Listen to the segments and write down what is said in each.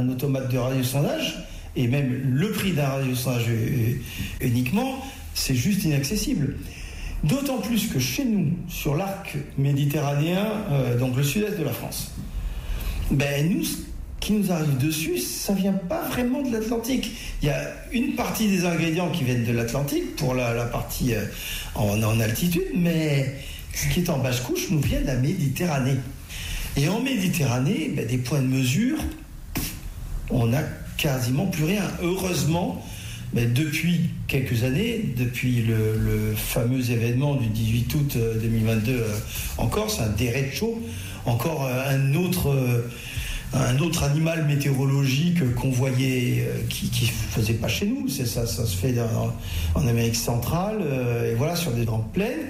un automate de radiosondage, et même le prix d'un radiosondage uniquement, c'est juste inaccessible. D'autant plus que chez nous, sur l'arc méditerranéen, donc le sud-est de la France, nous, ce qui nous arrive dessus, ça vient pas vraiment de l'Atlantique. Il y a une partie des ingrédients qui viennent de l'Atlantique pour la partie en altitude, mais ce qui est en basse couche nous vient de la Méditerranée. Et en Méditerranée, des points de mesure, on n'a quasiment plus rien. Heureusement, depuis quelques années, depuis le fameux événement du 18 août 2022 en Corse, un derecho, encore un autre animal météorologique qu'on voyait qui ne faisait pas chez nous. Ça se fait en Amérique centrale, et voilà, sur des grandes plaines.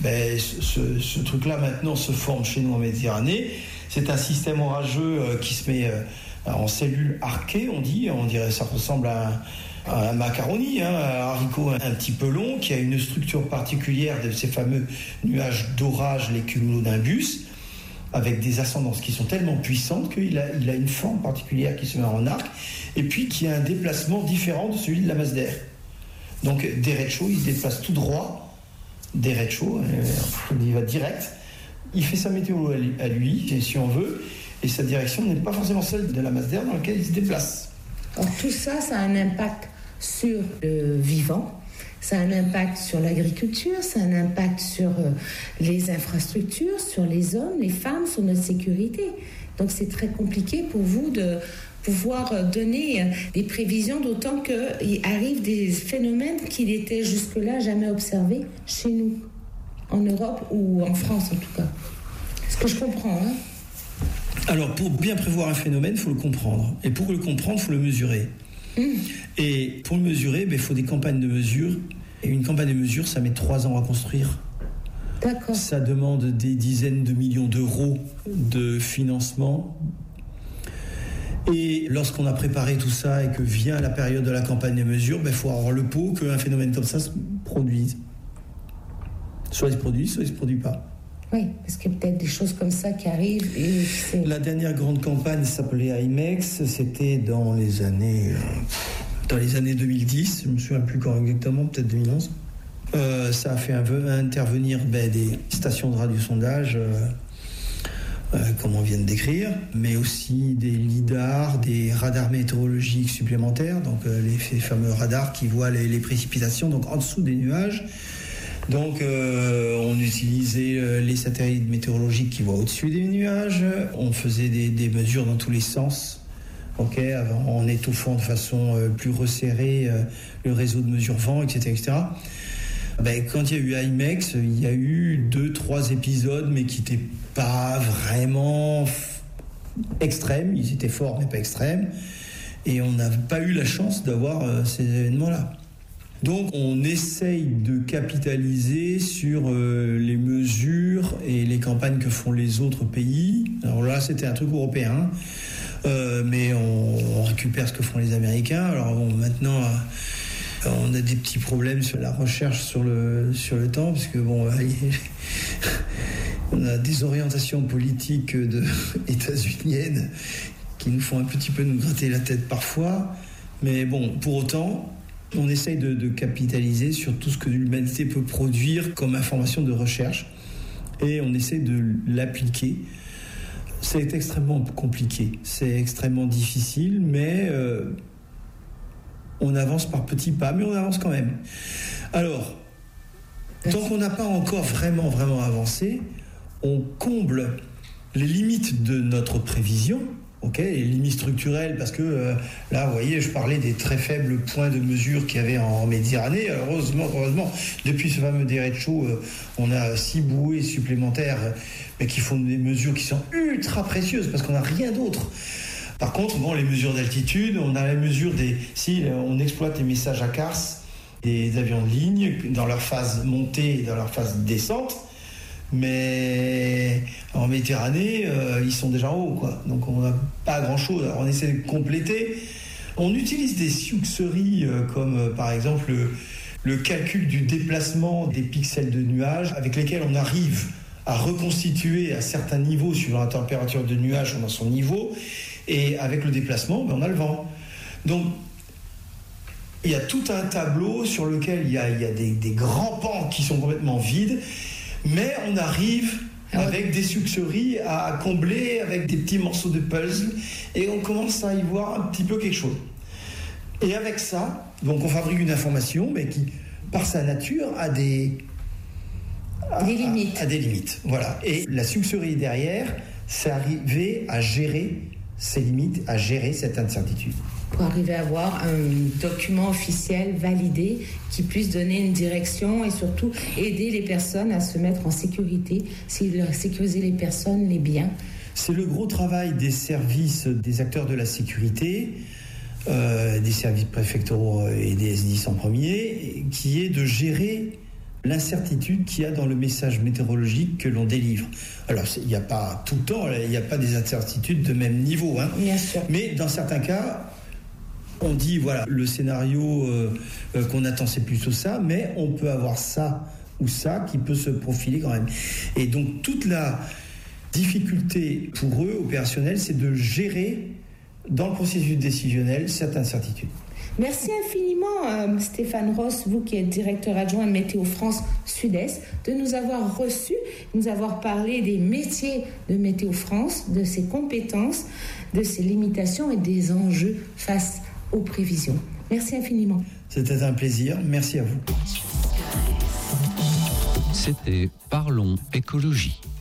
Ce truc-là maintenant se forme chez nous en Méditerranée. C'est un système orageux qui se met en cellules arquées, on dirait, ça ressemble à un macaroni, un haricot un petit peu long, qui a une structure particulière de ces fameux nuages d'orage, les cumulonimbus, avec des ascendances qui sont tellement puissantes qu'il a une forme particulière qui se met en arc, et puis qui a un déplacement différent de celui de la masse d'air. Donc derecho, il se déplace tout droit, derecho, il va direct, il fait sa météo à lui, si on veut, et sa direction n'est pas forcément celle de la masse d'air dans laquelle il se déplace. Alors tout ça, ça a un impact sur le vivant, ça a un impact sur l'agriculture, ça a un impact sur les infrastructures, sur les hommes, les femmes, sur notre sécurité. Donc c'est très compliqué pour vous de pouvoir donner des prévisions, d'autant qu'il arrive des phénomènes qui n'étaient jusque-là jamais observés chez nous, en Europe ou en France en tout cas. Ce que je comprends, hein. Alors, pour bien prévoir un phénomène, il faut le comprendre. Et pour le comprendre, il faut le mesurer. Et pour le mesurer, il faut des campagnes de mesure. Et une campagne de mesure, ça met 3 ans à construire. D'accord. Ça demande des dizaines de millions d'euros de financement. Et lorsqu'on a préparé tout ça et que vient la période de la campagne de mesure, il faut avoir le pot qu'un phénomène comme ça se produise. Soit il se produit, soit il ne se produit pas. Oui, parce qu'il y a peut-être des choses comme ça qui arrivent. La dernière grande campagne s'appelait IMEX, c'était dans les années 2010, je ne me souviens plus quand exactement, peut-être 2011. Ça a fait intervenir des stations de radiosondage, comme on vient de décrire, mais aussi des lidars, des radars météorologiques supplémentaires, donc les fameux radars qui voient les précipitations donc en dessous des nuages. Donc on utilisait les satellites météorologiques qui voient au-dessus des nuages, on faisait des mesures dans tous les sens, en étouffant de façon plus resserrée le réseau de mesure vent, etc. Quand il y a eu IMEX, il y a eu 2-3 épisodes, mais qui n'étaient pas vraiment extrêmes, ils étaient forts mais pas extrêmes, et on n'a pas eu la chance d'avoir ces événements-là. Donc on essaye de capitaliser sur les mesures et les campagnes que font les autres pays. Alors là, c'était un truc européen, mais on récupère ce que font les Américains. Alors bon, maintenant, on a des petits problèmes sur la recherche sur le temps, parce que bon, on a des orientations politiques états-uniennes qui nous font un petit peu nous gratter la tête parfois. Mais bon, pour autant, on essaye de capitaliser sur tout ce que l'humanité peut produire comme information de recherche, et on essaie de l'appliquer. C'est extrêmement compliqué, c'est extrêmement difficile, mais on avance par petits pas, mais on avance quand même. Alors, tant qu'on n'a pas encore vraiment avancé, on comble les limites de notre prévision, les limites structurelles, parce que là, vous voyez, je parlais des très faibles points de mesure qu'il y avait en Méditerranée. Alors, heureusement, depuis ce fameux derecho, on a 6 bouées supplémentaires, mais qui font des mesures qui sont ultra précieuses, parce qu'on n'a rien d'autre. Par contre, les mesures d'altitude, on a la mesure on exploite les messages à Cars des avions de ligne dans leur phase montée et dans leur phase descente. Mais en Méditerranée, ils sont déjà en haut, donc on n'a pas grand-chose. Alors on essaie de compléter. On utilise des succeries comme par exemple le calcul du déplacement des pixels de nuages, avec lesquels on arrive à reconstituer à certains niveaux, suivant la température de nuage dans son niveau, Et avec le déplacement, on a le vent. Donc, il y a tout un tableau sur lequel il y a des grands pans qui sont complètement vides, mais on arrive avec des sucreries à combler, avec des petits morceaux de puzzle, et on commence à y voir un petit peu quelque chose. Et avec ça, donc on fabrique une information, mais qui, par sa nature, a des limites. Voilà. Et la sucrerie derrière, c'est arriver à gérer ces limites, à gérer cette incertitude. Pour arriver à avoir un document officiel validé qui puisse donner une direction et surtout aider les personnes à se mettre en sécurité, sécuriser les personnes, les biens. C'est le gros travail des services, des acteurs de la sécurité, des services préfectoraux et des SDIS en premier, qui est de gérer l'incertitude qu'il y a dans le message météorologique que l'on délivre. Alors, il n'y a pas tout le temps, il n'y a pas des incertitudes de même niveau. Bien sûr. Mais dans certains cas, on dit, voilà, le scénario qu'on attend, c'est plutôt ça, mais on peut avoir ça ou ça qui peut se profiler quand même. Et donc, toute la difficulté pour eux, opérationnelle, c'est de gérer dans le processus décisionnel cette incertitude. Merci infiniment Stéphane Ross, vous qui êtes directeur adjoint de Météo France Sud-Est, de nous avoir reçus, de nous avoir parlé des métiers de Météo France, de ses compétences, de ses limitations et des enjeux face aux prévisions. Merci infiniment. C'était un plaisir, merci à vous. C'était Parlons écologie.